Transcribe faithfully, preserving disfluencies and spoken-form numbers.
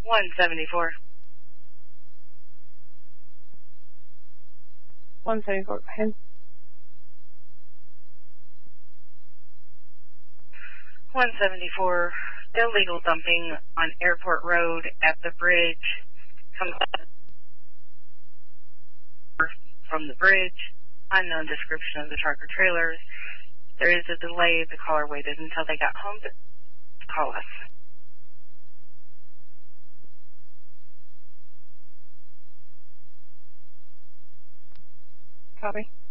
one seventy-four. one seventy-four, go ahead. one seventy-four, illegal dumping on Airport Road at the bridge. Comes from the bridge. Unknown description of the truck or trailers. There is a delay. The caller waited until they got home to call us. Copy.